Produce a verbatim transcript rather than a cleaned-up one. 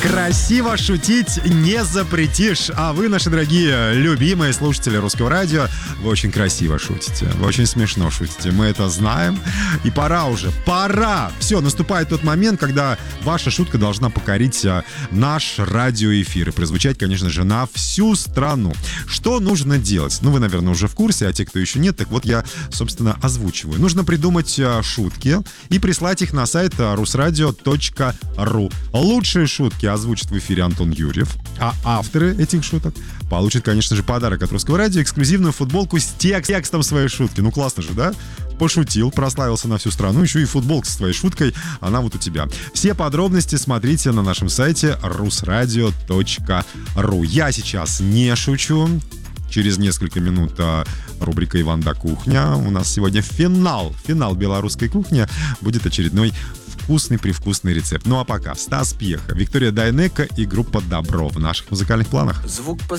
Красиво шутить не запретишь. А вы, наши дорогие, любимые слушатели Русского радио, вы очень красиво шутите. Вы очень смешно шутите. Мы это знаем. И пора уже. Пора! Все, наступает тот момент, когда ваша шутка должна покорить наш радиоэфир. И прозвучать, конечно же, на всю страну. Что нужно делать? Ну, вы, наверное, уже в курсе, а те, кто еще нет, так вот я, собственно, озвучиваю. Нужно придумать шутки и прислать их на сайт русрадио точка ру. Лучшие шутки озвучит в эфире Антон Юрьев, а авторы этих шуток получат, конечно же, подарок от Русского радио, эксклюзивную футболку с текст, текстом своей шутки. Ну, классно же, да? Пошутил, прославился на всю страну, еще и футболка с твоей шуткой, она вот у тебя. Все подробности смотрите на нашем сайте русрадио точка ру. Я сейчас не шучу. Через несколько минут а, рубрика «Иван да кухня». У нас сегодня финал, финал белорусской кухни. Будет очередной вкусный-привкусный рецепт. Ну а пока Стас Пьеха, Виктория Дайнеко и группа «Добро» в наших музыкальных планах. Звук по